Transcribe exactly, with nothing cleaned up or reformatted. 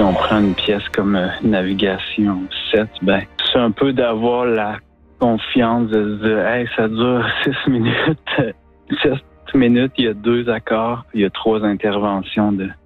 Si on prend une pièce comme euh, Navigation sept, ben c'est un peu d'avoir la confiance de se dire « Hey, ça dure six minutes. » Six minutes, il y a deux accords, il y a trois interventions de